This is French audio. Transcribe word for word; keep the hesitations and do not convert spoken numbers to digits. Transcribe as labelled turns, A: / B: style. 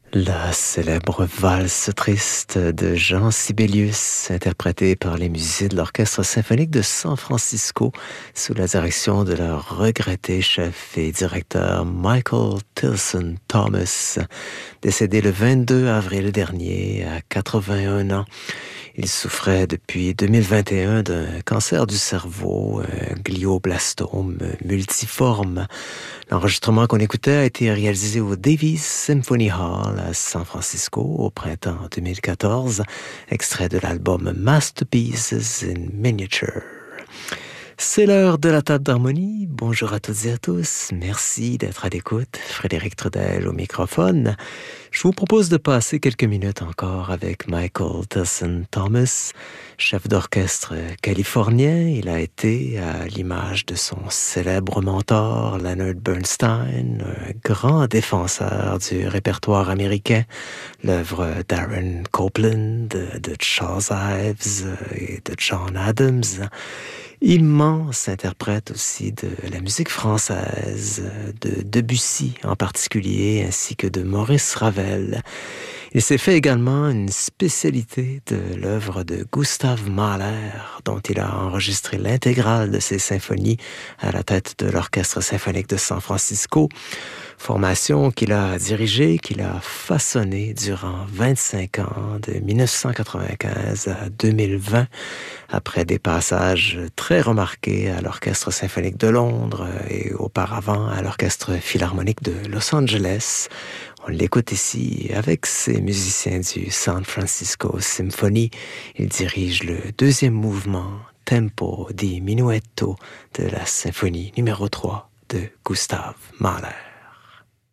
A: La célèbre valse triste de Jean Sibelius, interprétée par les musiciens de l'Orchestre symphonique de San Francisco, sous la direction de leur regretté chef et directeur Michael Tilson Thomas, décédé le vingt-deux avril dernier à quatre-vingt-un ans. Il souffrait depuis deux mille vingt et un d'un cancer du cerveau, un glioblastome multiforme. L'enregistrement qu'on écoutait a été réalisé au Davies Symphony Hall à San Francisco au printemps deux mille quatorze, extrait de l'album Masterpieces in Miniature. C'est l'heure de la table d'harmonie. Bonjour à toutes et à tous. Merci d'être à l'écoute. Frédéric Trudel au microphone. Je vous propose de passer quelques minutes encore avec Michael Tilson Thomas, chef d'orchestre californien. Il a été, à l'image de son célèbre mentor Leonard Bernstein, un grand défenseur du répertoire américain. L'œuvre d'Aaron Copland, de, de Charles Ives et de John Adams. Immense interprète aussi de la musique française, de Debussy en particulier, ainsi que de Maurice Ravel. Il s'est fait également une spécialité de l'œuvre de Gustav Mahler, dont il a enregistré l'intégrale de ses symphonies à la tête de l'Orchestre symphonique de San Francisco. Formation qu'il a dirigée, qu'il a façonnée durant vingt-cinq ans, de mille neuf cent quatre-vingt-quinze à deux mille vingt, après des passages très remarqués à l'Orchestre symphonique de Londres et auparavant à l'Orchestre philharmonique de Los Angeles. On l'écoute ici avec ses musiciens du San Francisco Symphony. Il dirige le deuxième mouvement, Tempo di Minuetto, de la symphonie numéro trois de Gustav Mahler.